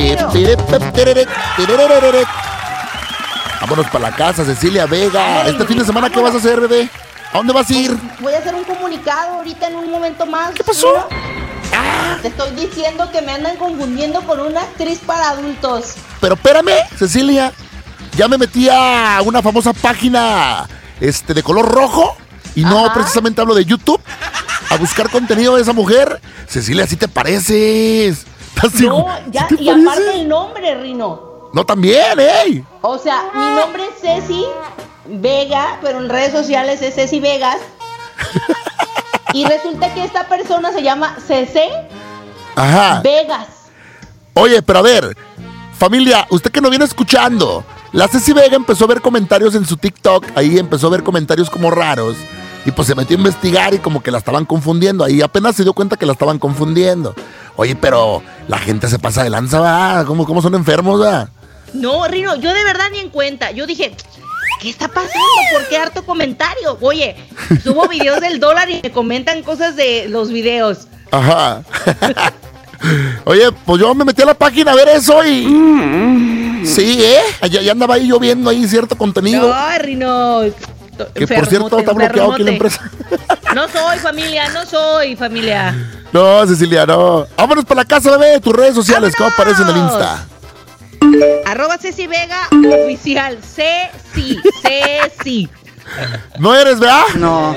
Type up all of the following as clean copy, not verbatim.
Vámonos para la casa, Cecilia Vega. Este fin de semana, ¿qué vas a hacer, bebé? ¿A dónde vas a ir? Voy a hacer un comunicado ahorita en un momento más. ¿Qué pasó? Te estoy diciendo que me andan confundiendo con una actriz para adultos. Pero espérame, Cecilia. Ya me metí a una famosa página de color rojo. Y no precisamente hablo de YouTube. A buscar contenido de esa mujer. Cecilia, ¿sí te pareces? No, ya, ¿sí te pareces? Aparte el nombre, Rino. No, también, ¡ey! O sea, mi nombre es Ceci Vega, pero en redes sociales es Ceci Vegas. Y resulta que esta persona se llama Cece Vegas. Oye, pero a ver, familia, usted que no viene escuchando, la Ceci Vega empezó a ver comentarios en su TikTok. Ahí empezó a ver comentarios como raros. Y pues se metió a investigar y como que la estaban confundiendo. Ahí apenas se dio cuenta que la estaban confundiendo. Oye, pero la gente se pasa de lanza, ¿va? ¿Cómo son enfermos, va? No, Rino, yo de verdad ni en cuenta. Yo dije, ¿qué está pasando? ¿Por qué harto comentario? Oye, subo videos del dólar y me comentan cosas de los videos. Ajá. Oye, pues yo me metí a la página a ver eso y... Sí, ya andaba ahí yo viendo ahí cierto contenido. No, Rino... Que por cierto está bloqueado aquí la empresa. No soy familia. No, Cecilia, no. Vámonos para la casa, bebé. Tus redes sociales, ¿cómo aparecen en el Insta? @Ceci Vega oficial. Ceci. ¿No eres, verdad? No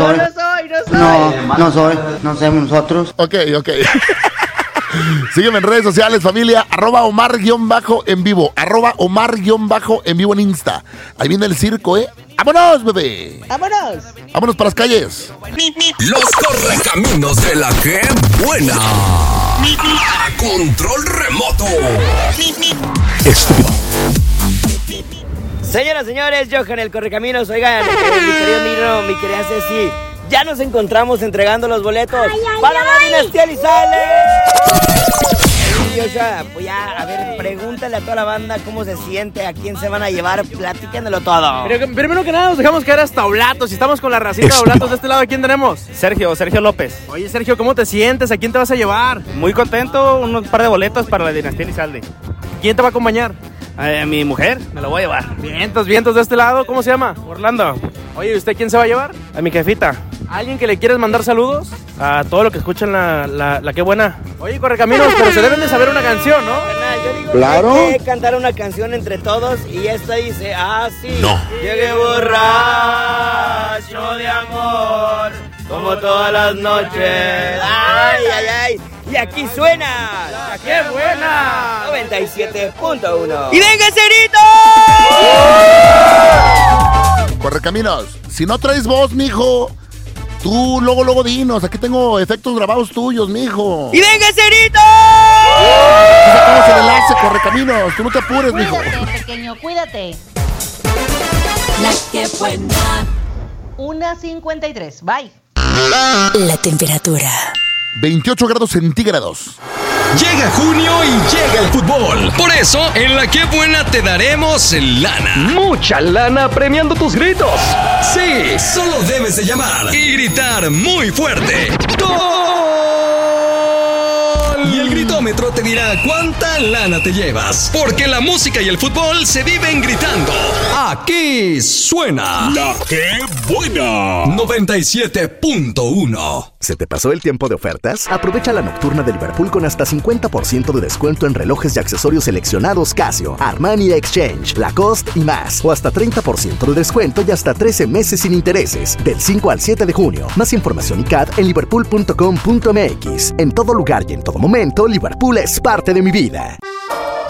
soy. No somos nosotros. Ok. Sígueme en redes sociales, familia. @Omar_en vivo. @Omar_en vivo en Insta. Ahí viene el circo, ¡Vámonos, bebé! ¡Vámonos para las calles! Los correcaminos de la que buena. A control remoto. Estúpido. Señoras, señores, Johan, el correcaminos. Oigan, mi querido Nino, mi querida Ceci, ya nos encontramos entregando los boletos para la Dinastía Elizalde. Joshua, pues ya, a ver, pregúntale a toda la banda cómo se siente, a quién se van a llevar, platíquenlo todo. Pero primero que nada nos dejamos caer hasta Oblatos, y estamos con la racita de Oblatos de este lado. ¿A quién tenemos? Sergio López. Oye, Sergio, ¿cómo te sientes? ¿A quién te vas a llevar? Muy contento, unos par de boletos para la Dinastía Elizalde. ¿Quién te va a acompañar? A mi mujer, me la voy a llevar. Vientos de este lado, ¿cómo se llama? Orlando. Oye, ¿y usted quién se va a llevar? A mi jefita. ¿Alguien que le quieres mandar saludos? A todo lo que escuchan la que buena. Oye, correcaminos, pero se deben de saber una canción, ¿no? Yo digo claro. Que hay que cantar una canción entre todos y esta dice así. No. Llegué borracho de amor, como todas las noches. Ay. Y aquí suena ¡La que buena! 97.1. ¡Y venga ese grito! Correcaminos, si no traes voz, mijo, tú luego dinos. Aquí tengo efectos grabados tuyos, mijo. ¡Y venga ese grito! Sacamos el enlace, Correcaminos. Tú no te apures, mijo. Cuídate, pequeño, cuídate. La que buena. 1:53, bye. La temperatura. 28 grados centígrados. Llega junio y llega el fútbol. Por eso, en La Que Buena te daremos lana. Mucha lana premiando tus gritos. Sí, solo debes de llamar y gritar muy fuerte. ¡Gol! Y el gritómetro te dirá cuánta lana te llevas. Porque la música y el fútbol se viven gritando. Aquí suena La Que Buena 97.1. ¿Se te pasó el tiempo de ofertas? Aprovecha la nocturna de Liverpool con hasta 50% de descuento en relojes y accesorios seleccionados Casio, Armani Exchange, Lacoste y más. O hasta 30% de descuento y hasta 13 meses sin intereses. Del 5 al 7 de junio. Más información y CAD en liverpool.com.mx. En todo lugar y en todo momento, Liverpool es parte de mi vida.